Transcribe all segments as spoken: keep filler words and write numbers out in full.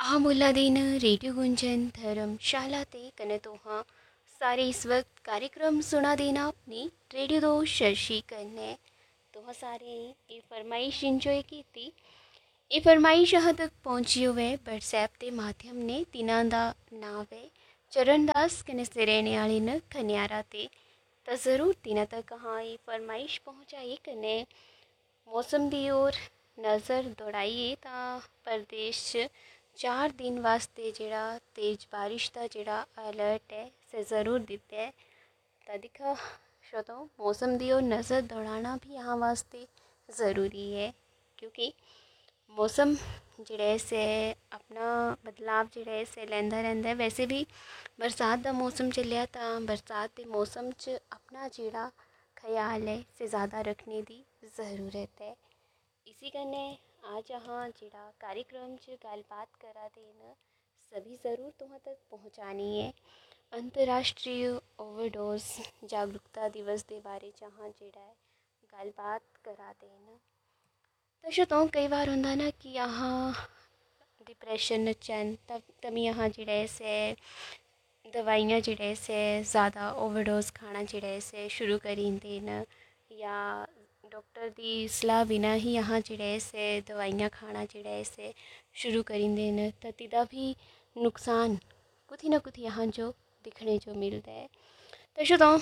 हाँ मुला दिन रेडियो गुंजन धर्मशाला ते कने तो हाँ सारे इस वक्त कार्यक्रम सुना देना अपनी रेडियो दो शशि कन्ने तो हाँ सारे ये फरमाइश इंजॉय की थी। ये फरमाइश यहाँ तक पहुँची हुए व्हाट्सएप के माध्यम ने तिना दा नाम है चरणदास कने से रहने वाली न खनियारा ते तो ज़रूर तिना तक हाँ ये फरमाइश पहुँचाई कने मौसम दी ओर नज़र दौड़ाइए ता प्रदेश च चार दिन वास्ते जेड़ा तेज बारिश का जेड़ा अलर्ट है से ज़रूर दिता है। तो दिखा श्रोतो मौसम दी ओर नज़र दौड़ाना भी यहाँ वास्ते ज़रूरी है क्योंकि मौसम जेड़े से अपना बदलाव जेड़े से लेंदा रहंदा है। वैसे भी बरसात का मौसम चलिया तो बरसात के मौसम च अपना जेड़ा ख्याल है से ज़्यादा रखने की ज़रूरत है। इसी कन्ने आज हाँ जेड़ा कार्यक्रम च गलबात करा देन सभी ज़रूर तुहां तक पहुँचानी है। अंतर्राष्ट्रीय ओवरडोज जागरूकता दिवस के बारे जहाँ जेड़ा है गलबात करा देन तो श्रोताओ कई बार होंदा ना कि यहाँ डिप्रेशन चन तब तमी यहाँ जेड़ा से दवाइयाँ जेड़े से ज़्यादा ओवरडोज खाना जेड़े से शुरू करी देन या डॉक्टर की सलाह बिना ही यहाँ जेड़े से दवाइयाँ खाना जेड़े से शुरू करी देन तो तिदा भी नुकसान कुछ ना कुछ यहाँ जो दिखने जो मिलता है। तो श्रोताओ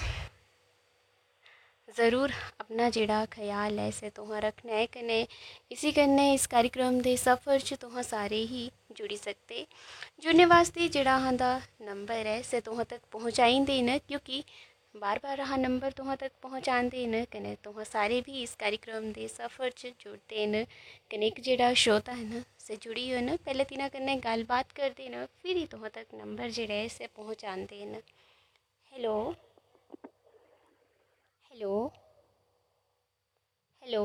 ज़रूर अपना जेड़ा ख्याल है से तुहां रखना है कने इसी कन्ने इस कार्यक्रम के सफ़र च तुहां सारे ही जुड़ी सकते जुड़ने वास्ते जेड़ा हाँ दा नंबर है से तुहां तक पहुँचाई देन क्योंकि बार बार हाँ नंबर तुहां तक पहुँचाते न कने तुहां सारे भी इस कार्यक्रम के सफ़र च जुड़ते न कने एक जेड़ा श्रोता है न से जुड़ी हो न पहले तिना कन्ने गलबात करते न फिर ही तुहां तक नंबर जेड़ा है से पहुँचाते न। हेलो हेलो हेलो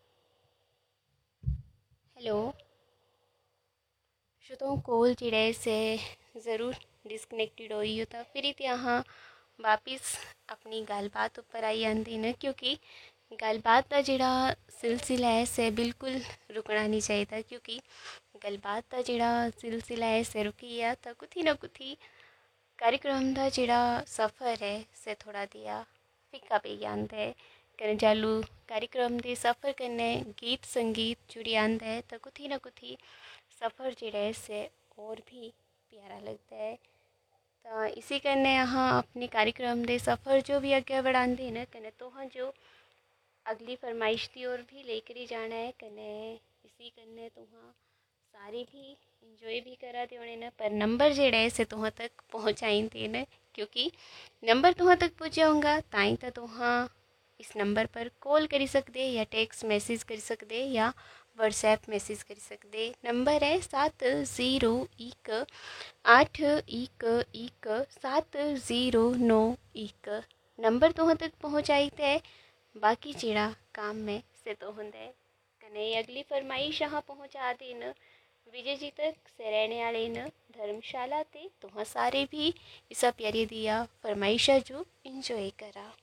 हेलो श्रोताओं कॉल जेड़ा से ज़रूर डिस्कनेक्टेड हो रही था फिर यहाँ वापस अपनी गलबात ऊपर आई आती न क्योंकि गलबात का जेड़ा सिलसिला है से बिल्कुल रुकना नहीं चाहिए क्योंकि गलबात का जेड़ा सिलसिला है से रुकी है तो कुछ ना कुछ कार्यक्रम का जेड़ा सफ़र है से थोड़ा दिया फिक्का पे आंदा है कने जालू कार्यक्रम के सफ़र कन्ने गीत संगीत जुड़ी आंदा है तो कुछ ना कुछ सफ़र जेड़ा है से और भी प्यारा लगता है। तो इसी कन्ने यहाँ अपने कार्यक्रम के सफ़र जो भी अगे बढ़ाते हैं कने तो हाँ जो अगली फरमाइश की ओर भी लेकर ही जाना है कने इसी कन्ने तो हाँ सारे भी इंजॉय भी करा दे होने न पर नंबर जेड़ा है से तुहां तक पहुँचाई देन क्योंकि नंबर तुहां तक पहुँचा होगा ताई तो तुहां इस नंबर पर कॉल करी सकते या टेक्स्ट मैसेज कर सकते या व्हाट्सएप मैसेज कर सकते। नंबर है सात ज़ीरो एक आठ एक एक सात ज़ीरो नौ एक नंबर तुहां तक पहुँचाई है बाकी जेड़ा काम में से तो होंदा है कने अगली फरमाइश यहाँ पहुँचा देन विजय जी तक से रहने वाले न धर्मशाला ते तुहां सारे भी इसा प्यारी दिया फरमाइशा जो इंजॉय करा।